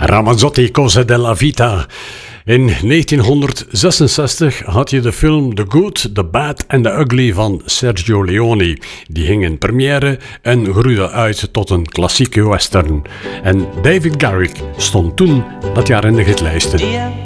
Ramazzotti, Cose della Vita. In 1966 had je de film The Good, The Bad and The Ugly van Sergio Leone. Die ging in première en groeide uit tot een klassieke western. En David Garrick stond toen dat jaar in de hitlijsten.